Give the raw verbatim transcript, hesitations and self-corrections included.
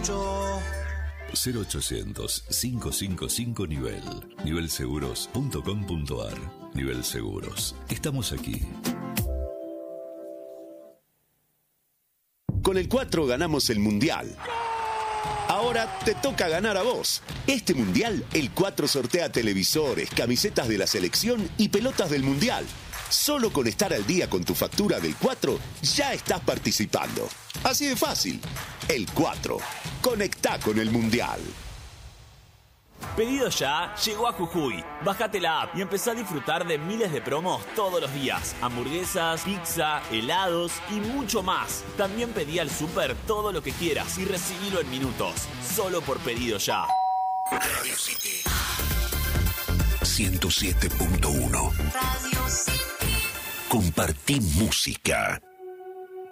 mucho. cero ochocientos, cinco cinco cinco nivel. nivel seguros punto com punto ar. Nivel Seguros. Estamos aquí. Con el cuatro ganamos el Mundial. Ahora te toca ganar a vos. Este Mundial, el cuatro sortea televisores, camisetas de la selección y pelotas del Mundial. Solo con estar al día con tu factura del cuatro, ya estás participando. Así de fácil. El cuatro. Conectá con el Mundial. Pedido Ya llegó a Jujuy. Bájate la app y empezá a disfrutar de miles de promos todos los días. Hamburguesas, pizza, helados y mucho más. También pedí al súper todo lo que quieras y recibilo en minutos. Solo por Pedido Ya. Radio City ciento siete punto uno. Radio City. Compartí música.